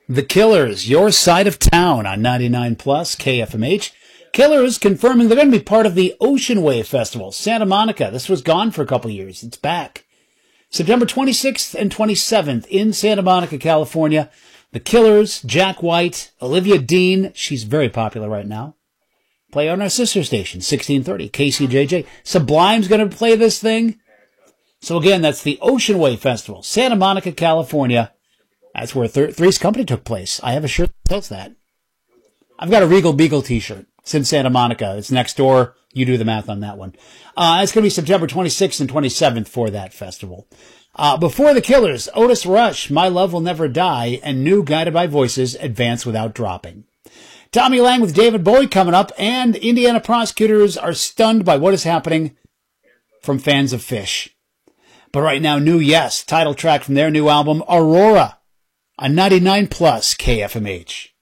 The Killers, Your Side of Town on 99 Plus KFMH. Killers confirming they're going to be part of the Ocean Wave Festival, Santa Monica. This was gone for a couple years. It's back. September 26th and 27th in Santa Monica, California. The Killers, Jack White, Olivia Dean. She's very popular right now. Play on our sister station, 1630, KCJJ. Sublime's going to play this thing. So again, that's the Ocean Wave Festival, Santa Monica, California. That's where Three's Company took place. I have a shirt that says that. I've got a Regal Beagle t-shirt. It's in Santa Monica. It's next door. You do the math on that one. It's going to be September 26th and 27th for that festival. Before the Killers, Otis Rush, My Love Will Never Die, and new Guided by Voices, Advance Without Dropping. Tommy Lang with David Bowie coming up, and Indiana prosecutors are stunned by what is happening from fans of Phish. But right now, new Yes, title track from their new album, Aurora, on 99 Plus KFMH.